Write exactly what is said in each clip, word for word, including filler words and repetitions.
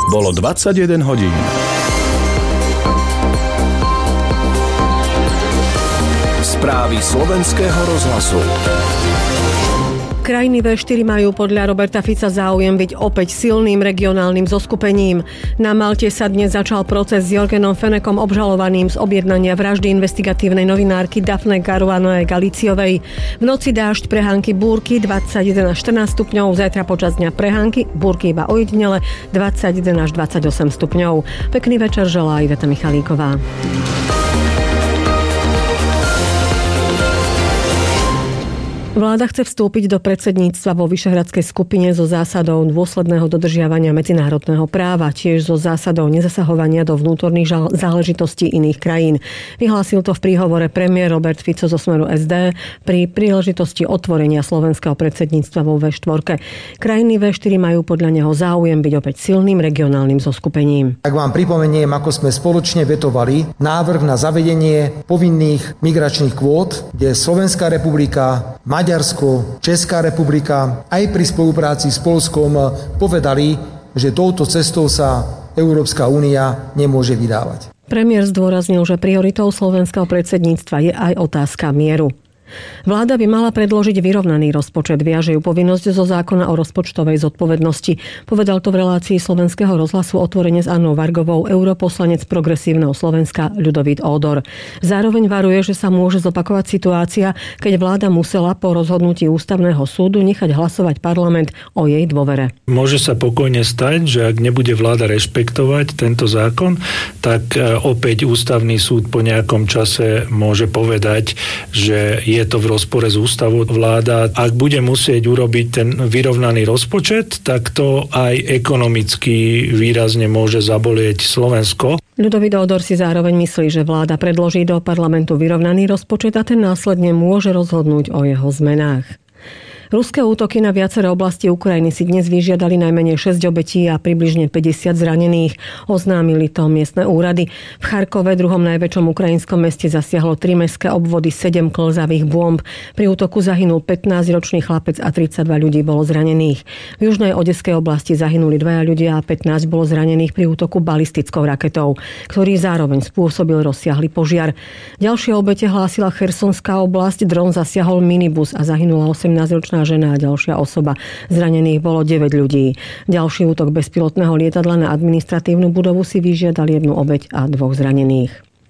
Bolo dvadsaťjeden hodín. Správy slovenského rozhlasu. Krajiny vé štyri majú podľa Roberta Fica záujem byť opäť silným regionálnym zoskupením. Na Malte sa dnes začal proces s Jorgenom Fenekom obžalovaným z objednania vraždy investigatívnej novinárky Daphne Caruanovej Galiciovej. V noci dážď, prehánky, búrky dvadsaťjeden až štrnásť stupňov, zajtra počas dňa prehánky, búrky iba ojedinele dvadsaťjeden až dvadsaťosem stupňov. Pekný večer želá Iveta Michalíková. Vláda chce vstúpiť do predsedníctva vo Vyšehradskej skupine so zásadou dôsledného dodržiavania medzinárodného práva, tiež so zásadou nezasahovania do vnútorných záležitostí iných krajín. Vyhlásil to v príhovore premiér Robert Fico zo Smeru es dé pri príležitosti otvorenia slovenského predsedníctva vo vé štyri. Krajiny vé štyri majú podľa neho záujem byť opäť silným regionálnym zoskupením. Tak vám pripomeniem, ako sme spoločne vetovali návrh na zavedenie povinných migračných kvót, kde Slovenská republika, Maďarsko, Česká republika aj pri spolupráci s Poľskom povedali, že touto cestou sa Európska únia nemôže vydávať. Premiér zdôraznil, že prioritou slovenského predsedníctva je aj otázka mieru. Vláda by mala predložiť vyrovnaný rozpočet, viaže ju povinnosť zo zákona o rozpočtovej zodpovednosti. Povedal to v relácii slovenského rozhlasu otvorene s Annou Vargovou europoslanec Progresívneho Slovenska Ľudovít Ódor. Zároveň varuje, že sa môže zopakovať situácia, keď vláda musela po rozhodnutí ústavného súdu nechať hlasovať parlament o jej dôvere. Môže sa pokojne stať, že ak nebude vláda rešpektovať tento zákon, tak opäť ústavný súd po nejakom čase môže povedať, že je to v rozpore s ústavou. Vláda, ak bude musieť urobiť ten vyrovnaný rozpočet, tak to aj ekonomicky výrazne môže zabolieť Slovensko. Ľudovít Ódor si zároveň myslí, že vláda predloží do parlamentu vyrovnaný rozpočet a ten následne môže rozhodnúť o jeho zmenách. Ruské útoky na viaceré oblasti Ukrajiny si dnes vyžiadali najmenej šesť obetí a približne päťdesiat zranených. Oznámili to miestne úrady. V Charkove, druhom najväčšom ukrajinskom meste, zasiahlo tri mestské obvody, sedem klzavých bomb. Pri útoku zahynul pätnásťročný chlapec a tridsaťdva ľudí bolo zranených. V južnej Odeskej oblasti zahynuli dvaja ľudia a pätnásť bolo zranených pri útoku balistickou raketou, ktorý zároveň spôsobil rozsiahly požiar. Ďalšie obete hlásila Chersonská oblasť. Dron zasiahol minibus a zahynula osemnásťročná žena a ďalšia osoba. Zranených bolo deväť ľudí. Ďalší útok bezpilotného lietadla na administratívnu budovu si vyžiadal jednu obeť a dvoch zranených.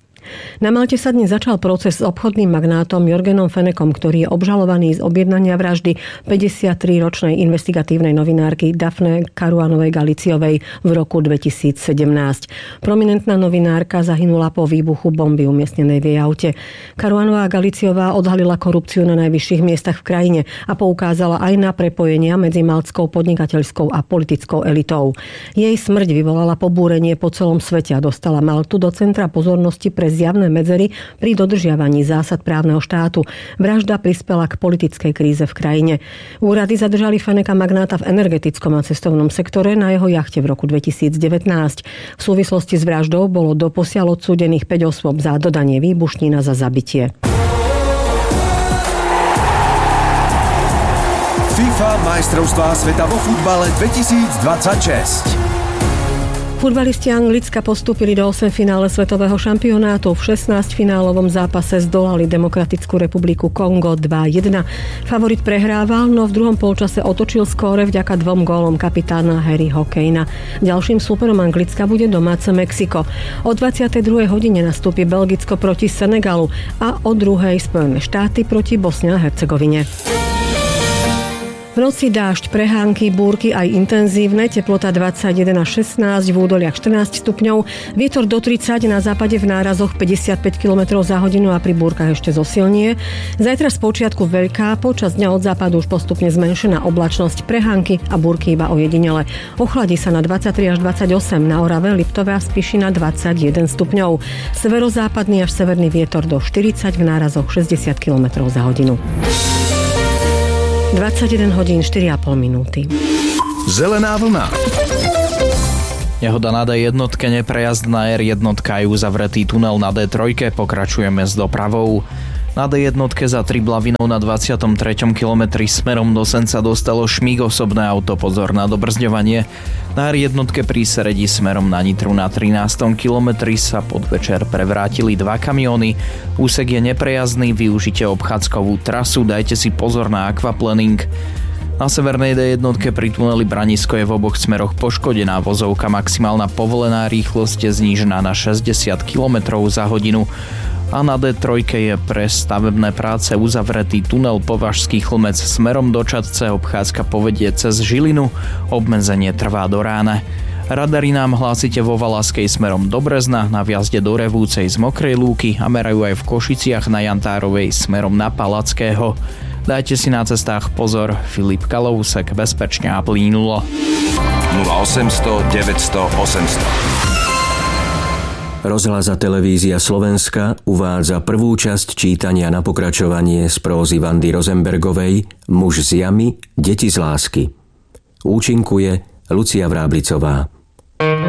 Na Malte sa dnes začal proces s obchodným magnátom Jorgenom Fenekom, ktorý je obžalovaný z objednania vraždy päťdesiatriročnej investigatívnej novinárky Daphne Caruanovej Galiciovej v roku dvetisícsedemnásť. Prominentná novinárka zahynula po výbuchu bomby umiestnenej v jej aute. Caruanová Galiciová odhalila korupciu na najvyšších miestach v krajine a poukázala aj na prepojenia medzi maltskou podnikateľskou a politickou elitou. Jej smrť vyvolala pobúrenie po celom svete a dostala Maltu do centra pozornosti pre zjavné medzery pri dodržiavaní zásad právneho štátu. Vražda prispela k politickej kríze v krajine. Úrady zadržali Feneka magnáta v energetickom a cestovnom sektore na jeho jachte v roku dvetisícdevätnásť. V súvislosti s vraždou bolo doposiaľ odsúdených päť osôb za dodanie výbušnín a za zabitie. FIFA majstrovstvá sveta vo futbale dvetisícdvadsaťšesť. Futbalisti Anglicka postúpili do osemfinále svetového šampionátu. V šestnásťfinálovom zápase zdolali Demokratickú republiku Kongo dva jeden. Favorit prehrával, no v druhom polčase otočil skóre vďaka dvom gólom kapitána Harryho Kanea. Ďalším súperom Anglicka bude domáce Mexiko. O dvadsiatej druhej hodine nastúpi Belgicko proti Senegalu a o druhej Spojené štáty proti Bosne a Hercegovine. V noci dážď, prehánky, búrky aj intenzívne, teplota dvadsaťjeden až šestnásť, v údoliach štrnásť stupňov, vietor do tridsať, na západe v nárazoch päťdesiatpäť kilometrov za hodinu a pri búrkach ešte zosilnie. Zajtra spočiatku veľká, počas dňa od západu už postupne zmenšená oblačnosť, prehánky a búrky iba ojedinele. Ochladí sa na dvadsaťtri až dvadsaťosem, na Orave, Liptove a Spiši na dvadsaťjeden stupňov. Severozápadný až severný vietor do štyridsať, v nárazoch šesťdesiat kilometrov za hodinu. dvadsaťjeden hodín štyri a pol minúty. Zelená vlna. Nehoda na dé jednotke, neprejazd na er jednotka aj uzavretý tunel na dé tri, pokračujeme s dopravou. Na dé jednotke za Triblavinou na dvadsiatom treťom kilometri smerom do Senca dostalo šmík osobné auto, pozor na dobrzďovanie. Na er jednotke pri Seredi smerom na Nitru na trinástom kilometri sa podvečer prevrátili dva kamióny. Úsek je neprejazdný, využite obchádzkovú trasu, dajte si pozor na aquaplaning. Na severnej dé jednotke pri tuneli Branisko je v oboch smeroch poškodená vozovka, maximálna povolená rýchlosť je znížená na šesťdesiat kilometrov za hodinu. A na dé tri je pre stavebné práce uzavretý tunel Považský Chlmec smerom do Čadce, obchádzka povedie cez Žilinu, obmedzenie trvá do rána. Radary nám hlásite vo Valaskej smerom do Brezna, na vjazde do Revúcej z Mokrej Lúky a merajú aj v Košiciach na Jantárovej smerom na Palackého. Dajte si na cestách pozor. Filip Kalousek, bezpečne a plynulo. nula osemsto deväťsto osemsto. Rozhlas a televízia Slovenska uvádza prvú časť čítania na pokračovanie z prózy Vandy Rosenbergovej Muž z jamy, deti z lásky. Účinkuje Lucia Vráblicová.